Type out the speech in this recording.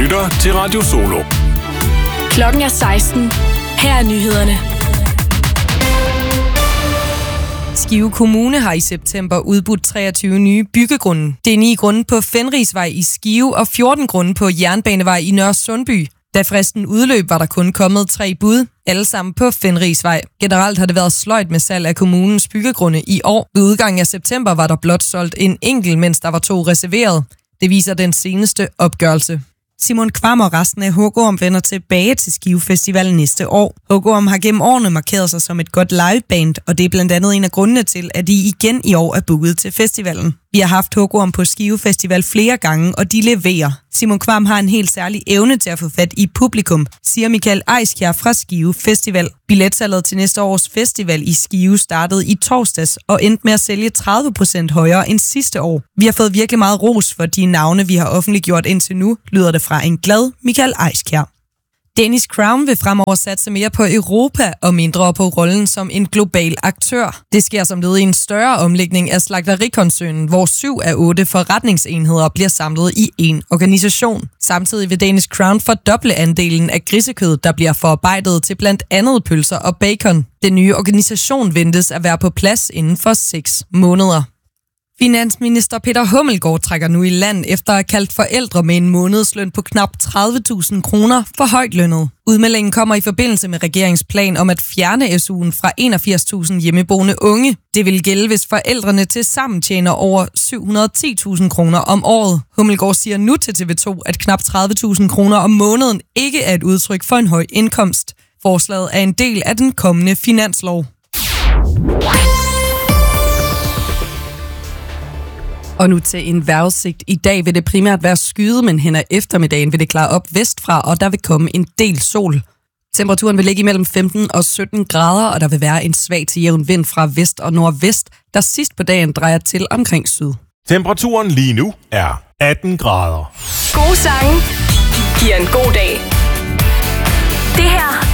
lytter til Radio Solo. Klokken er 16. Her er nyhederne. Skive Kommune har i september udbudt 23 nye byggegrunde. Det er 9 grunde på Fenrisvej i Skive og 14 grunde på Jernbanevej i Nørre Sundby. Da fristen udløb, var der kun kommet 3 bud, alle sammen på Fenrisvej. Generelt har det været sløjt med salg af kommunens byggegrunde i år. Ved udgangen af september var der blot solgt en enkelt, mens der var 2 reserveret. Det viser den seneste opgørelse. Simon Kvam og resten af Hugorm vender tilbage til Skive Festival næste år. Hugorm har gennem årene markeret sig som et godt liveband, og det er blandt andet en af grundene til, at de igen i år er booket til festivalen. Vi har haft Hugorm på Skive Festival flere gange, og de leverer. Simon Kvam har en helt særlig evne til at få fat i publikum, siger Michael Eiskjær fra Skive Festival. Billetsalget til næste års festival i Skive startede i torsdags og endte med at sælge 30% højere end sidste år. Vi har fået virkelig meget ros for de navne, vi har offentliggjort indtil nu, lyder det fra en glad Michael Eiskjær. Danish Crown vil fremover satse mere på Europa og mindre på rollen som en global aktør. Det sker som led i en større omlægning af slagterikoncernen, hvor 7 af 8 forretningsenheder bliver samlet i én organisation. Samtidig vil Danish Crown fordoble andelen af grisekød, der bliver forarbejdet til blandt andet pølser og bacon. Den nye organisation ventes at være på plads inden for 6 måneder. Finansminister Peter Hummelgaard trækker nu i land efter at have kaldt forældre med en månedsløn på knap 30.000 kroner for højt lønnet. Udmeldingen kommer i forbindelse med regeringsplan om at fjerne SU'en fra 81.000 hjemmeboende unge. Det vil gælde, hvis forældrene til sammen tjener over 710.000 kroner om året. Hummelgaard siger nu til TV2, at knap 30.000 kroner om måneden ikke er et udtryk for en høj indkomst. Forslaget er en del af den kommende finanslov. Og nu til en vejrudsigt. I dag vil det primært være skyet, men hen ad eftermiddagen vil det klare op vestfra, og der vil komme en del sol. Temperaturen vil ligge imellem 15 og 17 grader, og der vil være en svag til jævn vind fra vest og nordvest, der sidst på dagen drejer til omkring syd. Temperaturen lige nu er 18 grader. Gode sange giver en god dag. Det her